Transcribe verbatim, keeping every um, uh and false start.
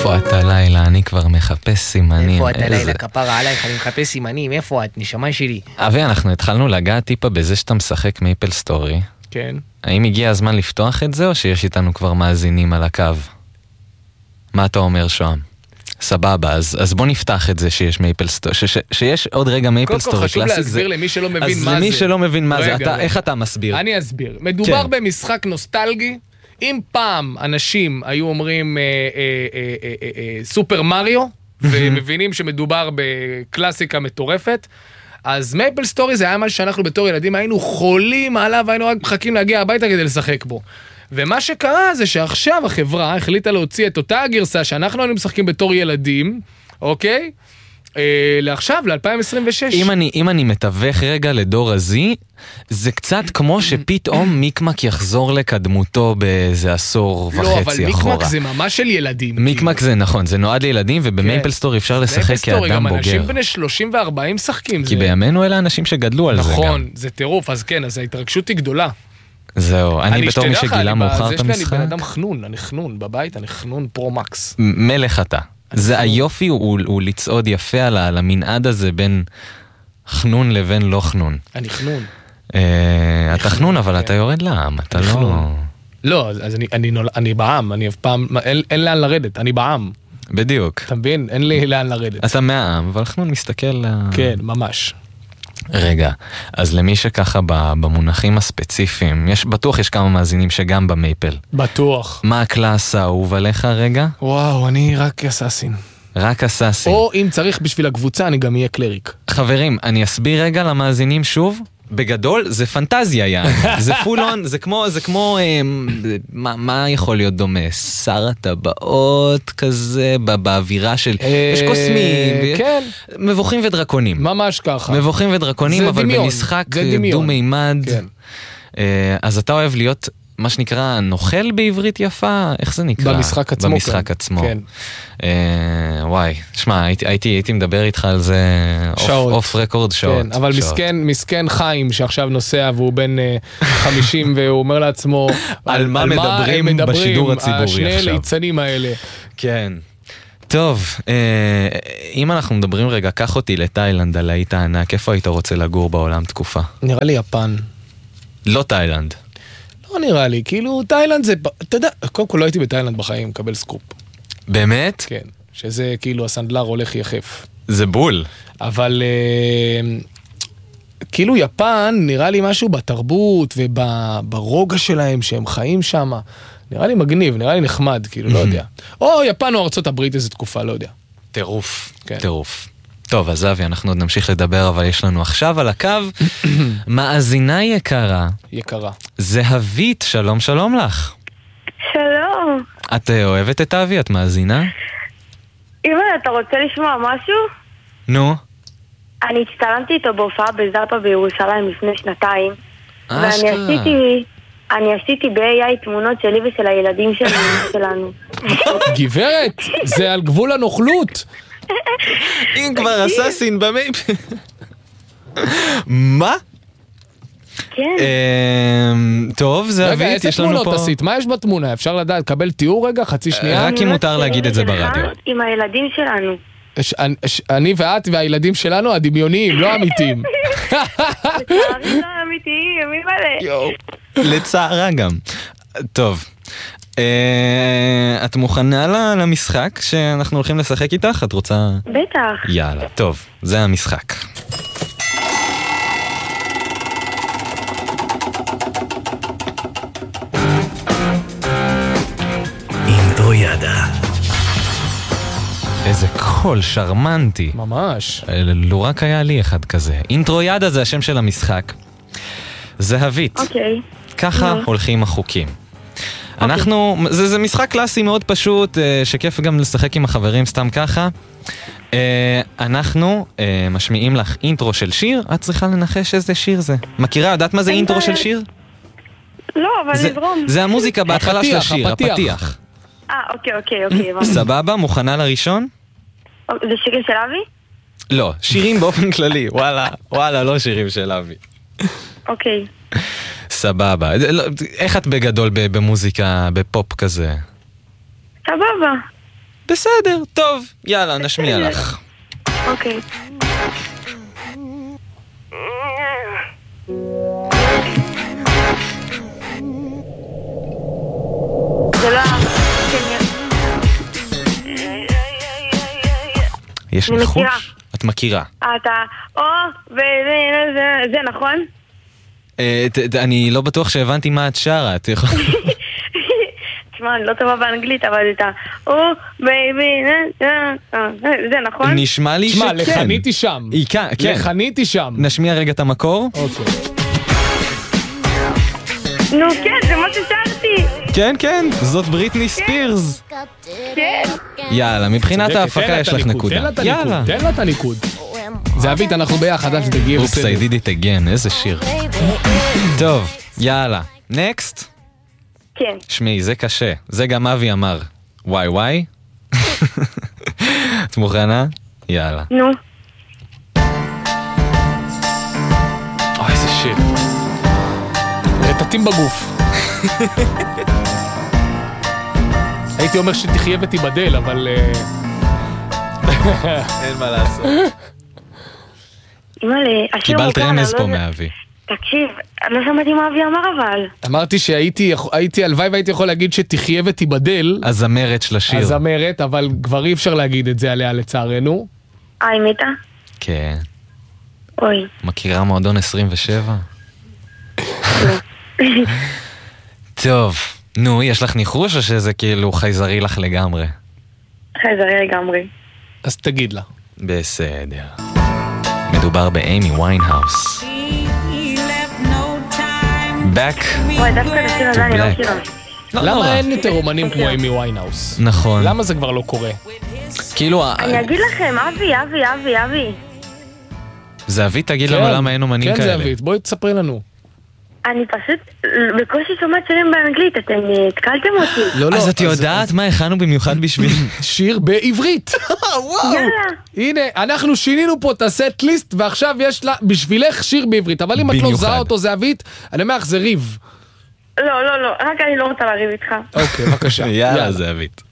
איפה את הלילה? אני כבר מחפש סימנים. איפה את הלילה? כפרה עלייך, אני מחפש סימנים. איפה את? נשמה שלי. אבי, אנחנו התחלנו לגעת טיפה בזה שאתה משחק מייפל סטורי. כן. האם הגיע הזמן לפתוח את זה, או שיש איתנו כבר מאזינים על הקו? מה אתה אומר, שוהם? סבבה, אז, אז בוא נפתח את זה שיש מייפל סטורי, שיש עוד רגע מייפל סטורי. קודם כל חשוב להסביר למי שלא מבין מה זה. אז למי שלא מבין מה זה, אתה, איך אתה מסביר? אני אסביר. מדובר כן. במשחק נוסטלגי. אם פעם אנשים היו אומרים אה, אה, אה, אה, אה, אה, סופר מריו, ומבינים שמדובר בקלאסיקה מטורפת, אז מייפל סטורי זה היה מה שאנחנו בתור ילדים היינו חולים עליו, היינו רק מחכים להגיע הביתה כדי לשחק בו. ומה שקרה זה שעכשיו החברה החליטה להוציא את אותה הגרסה שאנחנו היינו משחקים בתור ילדים, אוקיי? אה, לעכשיו, ל-אלפיים עשרים ושש. אם אני, אם אני מתווך רגע לדור הזי, זה קצת כמו שפתאום מיקמק יחזור לקדמותו באיזה עשור וחצי אחורה. לא, אבל מיקמק זה ממש של ילדים. מיקמק זה נכון, זה נועד לילדים, ובמייפל סטורי אפשר לשחק כאדם בוגר. גם אנשים בני שלושים וארבעים משחקים. כי בימינו אלה אנשים שגדלו על זה גם. נכון, זה טירוף, אז כן, אז ההתרגשות היא גדולה. זהו, אני בתור מי שגילה מאוחר את המשחק. יש לי בן אדם חנון, אני חנון בבית, אני חנון פרו-מקס. מלך אתה. זה היופי הוא, הוא לצעוד יפה על המנעד הזה בין חנון לבין לא חנון. אני חנון. אתה חנון, אבל אתה יורד לעם, אתה לא... לא, אז אני בעם, אני אף פעם, אין לאן לרדת, אני בעם. בדיוק. אתה מבין? אין לי לאן לרדת. אתה מהעם, אבל חנון מסתכל... כן, ממש. רגע, אז למי שככה במונחים הספציפיים, יש, בטוח יש כמה מאזינים שגם במייפל. בטוח. מה הקלאס האהוב עליך רגע? וואו, אני רק אסאסין. רק אסאסין. או אם צריך בשביל הקבוצה, אני גם אהיה קלריק. חברים, אני אסביר רגע למאזינים שוב. בגדול, זה פנטזיה, יעני. זה פול און, זה כמו, זה כמו, אה, מה, מה יכול להיות דומה? שר הטבעות כזה, באווירה של, אה, יש קוסמים, כן. מבוכים ודרקונים. ממש ככה. מבוכים ודרקונים, אבל דמיון. במשחק דו-מימד. כן. אה, אז אתה אוהב להיות... מה שנקרא נוכל בעברית יפה, איך זה נקרא? במשחק עצמו. במשחק עצמו. כן. אה, וואי, שמע, הייתי, הייתי, הייתי מדבר איתך על זה שעות. אוף רקורד שעות. כן, אבל שעות. מסכן, מסכן חיים שעכשיו נוסע והוא בן uh, חמישים והוא אומר לעצמו, על, על מה על מדברים, מדברים בשידור הציבורי עכשיו. השני ליצנים האלה. כן. טוב, אה, אם אנחנו מדברים רגע, קח אותי לתאילנד, על היית ענק, איפה היית רוצה לגור בעולם תקופה? נראה לי יפן. לא תאילנד. לא נראה לי, כאילו תאילנד זה, אתה יודע, קודם כל לא הייתי בתאילנד בחיים, מקבל סקופ. באמת? כן, שזה כאילו הסנדלר הולך יחף. זה בול. אבל אה, כאילו יפן נראה לי משהו בתרבות וברוגע שלהם שהם חיים שם, נראה לי מגניב, נראה לי נחמד, כאילו לא יודע. או יפן או ארצות הברית איזו תקופה, לא יודע. טירוף, טירוף. טוב, אז אבי, אנחנו עוד נמשיך לדבר, אבל יש לנו עכשיו על הקו מאזינה יקרה. יקרה. זהבית, שלום שלום לך. שלום. את אוהבת את אבי? את מאזינה? אמא, אתה רוצה לשמוע משהו? נו. אני הצטלמתי איתו בהופעה בזאפה בירושלים לפני שנתיים. אשכרה. ואני עשיתי, אני עשיתי ב-איי איי תמונות שלי ושל הילדים שלנו. גברת, זה על גבול הנוכלות. אם כבר אסאסין במייפל. מה? כן. טוב, זה רגע, אבית, איזה יש לנו תמונות פה... עשית? מה יש בתמונה? אפשר לדעת, קבל תיאור רגע, חצי שנייה? רק אם מותר להגיד את זה ברדיו. עם הילדים שלנו. אני ואת והילדים שלנו הדמיוניים, לא אמיתיים. לצערי לא אמיתיים, מי מלא? לצערה גם. טוב. את מוכנה למשחק שאנחנו הולכים לשחק איתך? את רוצה? בטח. יאללה, טוב, זה המשחק. אינטרויאדה. איזה קול שרמנטי. ממש. לא רק היה לי אחד כזה. אינטרויאדה זה השם של המשחק. זהבית. אוקיי. ככה הולכים החוקים. אנחנו, זה, זה משחק קלאסי מאוד פשוט, שכיף גם לשחק עם החברים סתם ככה. אנחנו משמיעים לך אינטרו של שיר, את צריכה לנחש איזה שיר זה. מכירה, יודעת מה זה אינטרו של שיר? לא, אבל זה, נזרום. זה המוזיקה בהתחלה של השיר, הפתיח. הפתיח. אה, אוקיי, אוקיי, אוקיי. סבבה, מוכנה לראשון? זה שירים של אבי? לא, שירים באופן כללי, וואלה, וואלה, לא שירים של אבי. אוקיי. סבבה. איך את בגדול במוזיקה, בפופ כזה? סבבה. בסדר, טוב, יאללה, נשמיע לך. אוקיי. זה לא... יש אני ניחוש? מכירה. את מכירה. אתה... או... וזה נכון? אה, ת- ת- אני לא בטוח שהבנתי מה את שרה, את יכולה... תשמע, אני לא טובה באנגלית, אבל את ה... או... בייבי... זה נכון? נשמע לי תשמע, שכן. לחניתי שם. היא כאן, כן. לחניתי שם. נשמיע רגע את המקור? אוקיי. נו כן, זה מה ששרתי. כן, כן, זאת בריטני ספירס. כן. יאללה, מבחינת צודקת, ההפקה תן לה יש את לך הניקוד, נקודה. תן לה את יאללה. הניקוד, תן לה את הניקוד. זהבית, אנחנו ביחד, עד שתגיע אופס, I בסדר. did it again, איזה שיר. טוב, יאללה. נקסט? כן. שמי, זה קשה. זה גם אבי אמר. וואי וואי? את מוכנה? יאללה. נו. אוי, איזה שיר. רטטים בגוף. הייתי אומר שתחיה ותיבדל, אבל... אין מה לעשות. אימא'לה, השיר קיבלת מוכר, רמז אני פה לא יודע- מאבי. תקשיב, אני לא שמעתי מה אבי אמר אבל. אמרתי שהייתי, הייתי, הלוואי והייתי יכול להגיד שתחיה ותיבדל, הזמרת של השיר. הזמרת, אבל כבר אי אפשר להגיד את זה עליה לצערנו. אה, היא מתה? כן. אוי. מכירה מועדון עשרים ושבע? טוב. נו, יש לך ניחוש או שזה כאילו חייזרי לך לגמרי? חייזרי לגמרי. אז תגיד לה. בסדר. מדובר באימי ויינהאוס. Back וואי, דווקא את השיר הזה אני לא Black. מכירה. לא נורא. למה אין יותר אומנים כמו אימי ויינהאוס? נכון. למה זה כבר לא קורה? כאילו, אני אגיד לכם, אבי, אבי, אבי, אבי. זהבית תגיד לנו למה אין אומנים כן, כאלה. זהבית, בואי תספרי לנו. אני פשוט בקושי שומעת שירים באנגלית, אתם התקלתם אותי. לא, לא, אז את יודעת מה הכנו במיוחד בשביל... שיר בעברית. יאללה. הנה, אנחנו שינינו פה את הסט ליסט, ועכשיו יש לה, בשבילך שיר בעברית. אבל אם את לא במיוחד. זהה אותו זהבית, אני אומר לך, זה ריב. לא, לא, לא, רק אני לא רוצה לריב איתך. אוקיי, בבקשה. יאללה, זהבית.